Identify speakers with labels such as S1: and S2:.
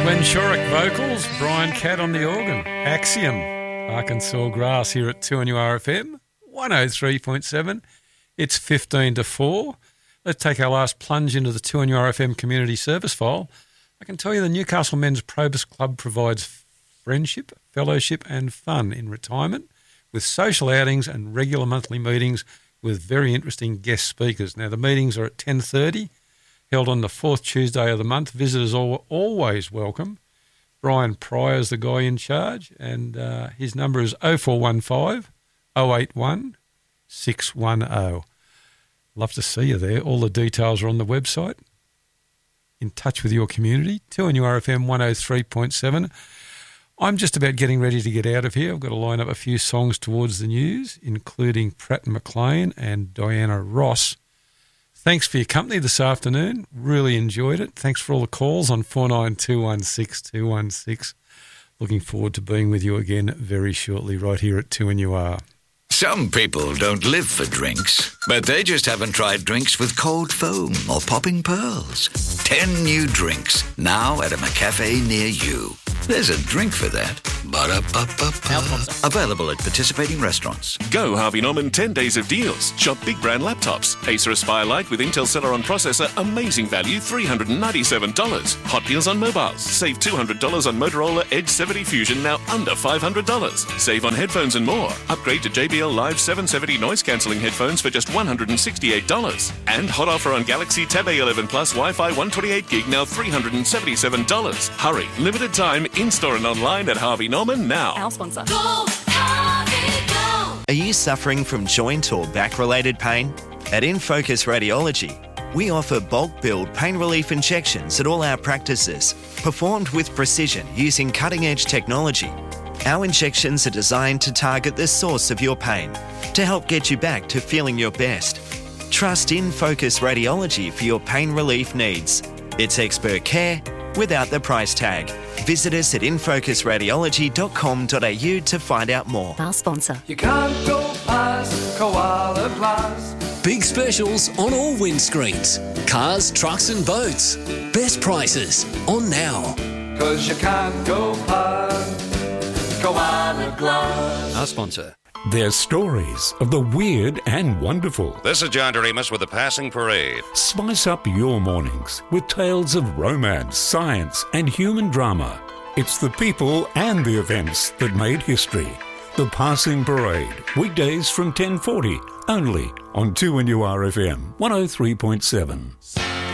S1: Glenn Shorrock vocals, Brian Catt on the organ. Axiom, Arkansas Grass here at 2NURFM, 103.7. It's 15 to 4. Let's take our last plunge into the 2NURFM community service file. I can tell you the Newcastle Men's Probus Club provides friendship, fellowship and fun in retirement with social outings and regular monthly meetings with very interesting guest speakers. Now, the meetings are at 10:30, held on the fourth Tuesday of the month. Visitors are always welcome. Brian Pryor's the guy in charge, and his number is 0415 081 610. Love to see you there. All the details are on the website. In touch with your community, 2NURFM 103.7. I'm just about getting ready to get out of here. I've got to line up a few songs towards the news, including Pratt & McLean and Diana Ross. Thanks for your company this afternoon. Really enjoyed it. Thanks for all the calls on 49216216. Looking forward to being with you again very shortly right here at 2NUR.
S2: Some people don't live for drinks, but they just haven't tried drinks with cold foam or popping pearls. 10 new drinks, now at a McCafe near you. There's a drink for that. Ba-da-ba-ba-ba. Available at participating restaurants.
S3: Go Harvey Norman 10 days of deals. Shop big brand laptops. Acer Aspire Lite with Intel Celeron processor. Amazing value, $397. Hot deals on mobiles. Save $200 on Motorola Edge 70 Fusion, now under $500. Save on headphones and more. Upgrade to JBL Live 770 noise cancelling headphones for just $168. And hot offer on Galaxy Tab A11 Plus Wi-Fi 128 gig, now $377. Hurry, limited time, in-store and online at Harvey Norman now.
S4: Our sponsor.
S5: Go, Harvey, go!
S6: Are you suffering from joint or back-related pain? At InFocus Radiology, we offer bulk billed pain relief injections at all our practices, performed with precision using cutting-edge technology. Our injections are designed to target the source of your pain to help get you back to feeling your best. Trust InFocus Radiology for your pain relief needs. It's expert care without the price tag. Visit us at infocusradiology.com.au to find out more.
S4: Our sponsor.
S7: You can't go past Koala Glass.
S8: Big specials on all windscreens. Cars, trucks and boats. Best prices on now.
S7: 'Cause you can't go past Koala Glass.
S9: Our sponsor.
S10: They're stories of the weird and wonderful.
S11: This is John Doremus with the Passing Parade.
S10: Spice up your mornings with tales of romance, science and human drama. It's the people and the events that made history. The Passing Parade, weekdays from 10:40, only on 2NURFM 103.7.